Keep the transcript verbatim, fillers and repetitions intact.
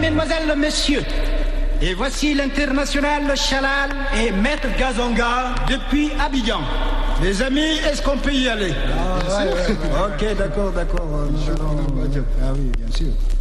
mesdemoiselles, messieurs, et voici l'international Chalal et Maître Gazonga depuis Abidjan. Les amis, est-ce qu'on peut y aller? Ah, ouais, ouais, ouais. Ok, d'accord, d'accord. Ah oui, bien sûr.